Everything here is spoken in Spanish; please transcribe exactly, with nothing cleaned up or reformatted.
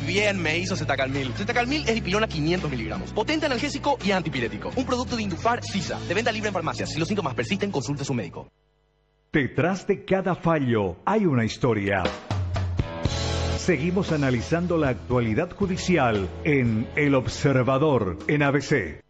bien me hizo Zetacalmil. Zetacalmil es dipilona quinientos miligramos. Potente analgésico y antipirético. Un producto de Indufar Sisa. De venta libre en farmacias. Si los síntomas persisten, consulte a su médico. Detrás de cada fallo hay una historia. Seguimos analizando la actualidad judicial en El Observador, en A B C.